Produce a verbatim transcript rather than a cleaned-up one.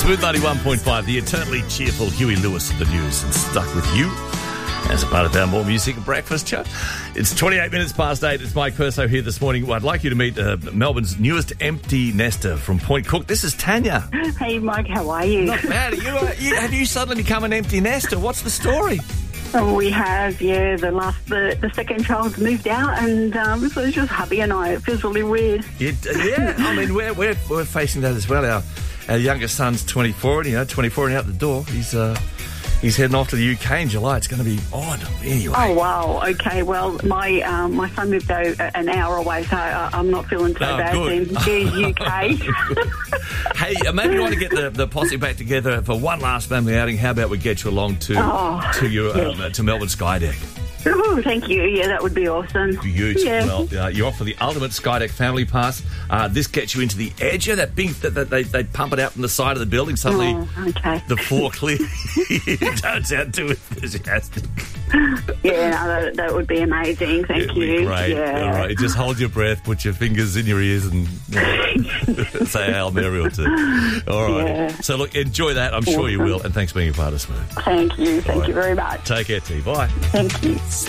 Smooth ninety-one point five, the eternally cheerful Huey Lewis of the news, and Stuck With You as a part of our More Music Breakfast show. It's twenty-eight minutes past eight. It's Mike Perso here this morning. I'd like you to meet uh, Melbourne's newest empty nester from Point Cook. This is Tanya. Hey, Mike, how are you? Not bad. Are you, uh, you, have you suddenly become an empty nester? What's the story? Oh, we have, yeah. The last, the, the second child's moved out, and um, so it's just hubby and I. It feels really weird. It, uh, yeah, I mean, we're, we're we're facing that as well. Our our youngest son's twenty-four, and you know, twenty-four and out the door. He's uh. He's heading off to the U K in July. It's going to be odd. Anyway. Oh, wow. Okay, well, my um, my son moved out an hour away, so uh, I'm not feeling so oh, bad good. in the U K. Hey, uh, maybe you want to get the, the posse back together for one last family outing. How about we get you along to oh, to your yes. um, to Melbourne Skydeck? Oh, thank you. Yeah, that would be awesome. Beautiful. Yeah. Well, uh, you're off for the ultimate Skydeck family pass. Uh, this gets you into the edge of that big... That, that they, they pump it out from the side of the building. Suddenly, oh, okay. the floor clear. You don't sound too enthusiastic. Yeah, no, that, that would be amazing. Thank It'd you. Be great. Yeah. All right. Just hold your breath, put your fingers in your ears and you know, say a Hail Mary or two. All right. Yeah. So, look, enjoy that. I'm Awesome. sure you will. And thanks for being a part of Smooth. Thank you. Thank right. you very much. Take care, T. Bye. Thank you.